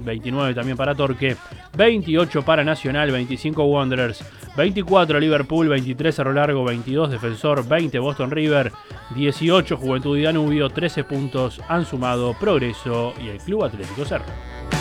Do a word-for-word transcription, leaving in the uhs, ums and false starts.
veintinueve también para Torque, veintiocho para Nacional, veinticinco Wanderers, veinticuatro Liverpool, veintitrés Cerro Largo, veintidós Defensor, veinte Boston River, dieciocho Juventud y Danubio, trece puntos han sumado Progreso y el Club Atlético Cerro.